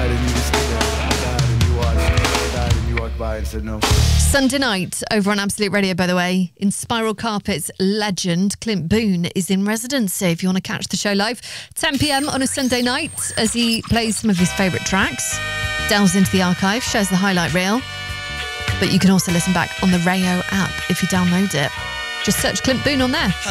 died and you were still there. I died and you watched. I died and you walked by and said no. Sunday night over on Absolute Radio, by the way, in Spiral Carpets legend Clint Boone is in residency. If you want to catch the show live, 10 p.m. on a Sunday night as he plays some of his favourite tracks, delves into the archive, shares the highlight reel. But you can also listen back on the Rayo app if you download it. Just search Clint Boone on there.